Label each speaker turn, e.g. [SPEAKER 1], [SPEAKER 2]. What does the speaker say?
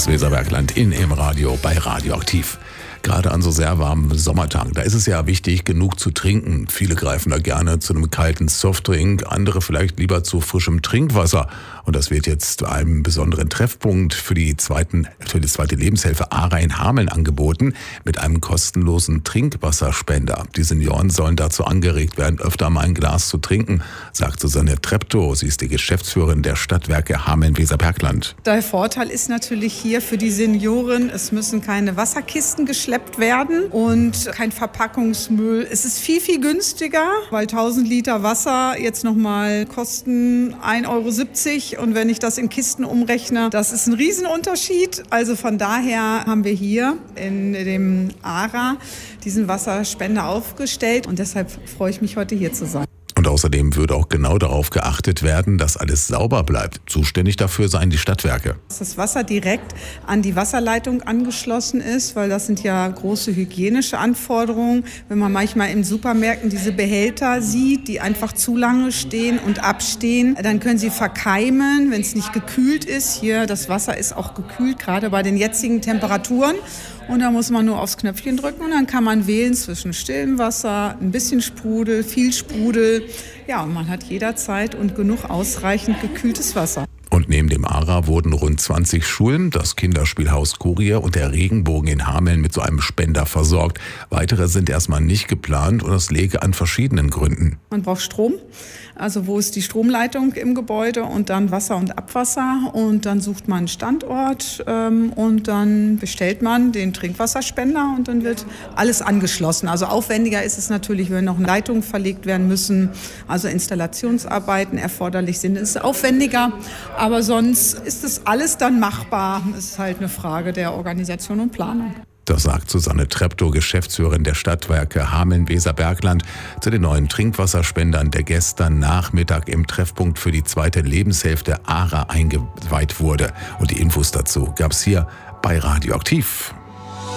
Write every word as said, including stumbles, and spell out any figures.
[SPEAKER 1] Das Weserbergland in im Radio bei Radioaktiv. Gerade an so sehr warmen Sommertagen, da ist es ja wichtig, genug zu trinken. Viele greifen da gerne zu einem kalten Softdrink, andere vielleicht lieber zu frischem Trinkwasser. Und das wird jetzt einem besonderen Treffpunkt für die, zweiten, für die zweite Lebenshilfe ARA in Hameln angeboten, mit einem kostenlosen Trinkwasserspender. Die Senioren sollen dazu angeregt werden, öfter mal ein Glas zu trinken, sagt Susanne Treptow. Sie ist die Geschäftsführerin der Stadtwerke Hameln-Weserbergland.
[SPEAKER 2] Der Vorteil ist natürlich hier für die Senioren, es müssen keine Wasserkisten geschleppt werden und kein Verpackungsmüll. Es ist viel, viel günstiger, weil tausend Liter Wasser jetzt nochmal kosten ein Euro siebzig und wenn ich das in Kisten umrechne, das ist ein Riesenunterschied. Also von daher haben wir hier in dem ARA diesen Wasserspender aufgestellt und deshalb freue ich mich, heute hier zu sein.
[SPEAKER 1] Und außerdem würde auch genau darauf geachtet werden, dass alles sauber bleibt. Zuständig dafür seien die Stadtwerke.
[SPEAKER 2] Dass das Wasser direkt an die Wasserleitung angeschlossen ist, weil das sind ja große hygienische Anforderungen. Wenn man manchmal in Supermärkten diese Behälter sieht, die einfach zu lange stehen und abstehen, dann können sie verkeimen, wenn es nicht gekühlt ist. Hier, das Wasser ist auch gekühlt, gerade bei den jetzigen Temperaturen. Und da muss man nur aufs Knöpfchen drücken und dann kann man wählen zwischen stillem Wasser, ein bisschen Sprudel, viel Sprudel. Ja, und man hat jederzeit und genug ausreichend gekühltes Wasser.
[SPEAKER 1] Und neben dem ARA wurden rund zwanzig Schulen, das Kinderspielhaus Kurier und der Regenbogen in Hameln mit so einem Spender versorgt. Weitere sind erstmal nicht geplant und das läge an verschiedenen Gründen.
[SPEAKER 2] Man braucht Strom, also wo ist die Stromleitung im Gebäude und dann Wasser und Abwasser und dann sucht man einen Standort ähm, und dann bestellt man den Trinkwasserspender und dann wird alles angeschlossen. Also aufwendiger ist es natürlich, wenn noch Leitungen verlegt werden müssen, also Installationsarbeiten erforderlich sind. Es ist aufwendiger. Aber sonst ist das alles dann machbar. Es ist halt eine Frage der Organisation und Planung.
[SPEAKER 1] Das sagt Susanne Treptow, Geschäftsführerin der Stadtwerke Hameln-Weserbergland, zu den neuen Trinkwasserspendern, der gestern Nachmittag im Treffpunkt für die zweite Lebenshälfte ARA eingeweiht wurde. Und die Infos dazu gab's hier bei Radioaktiv.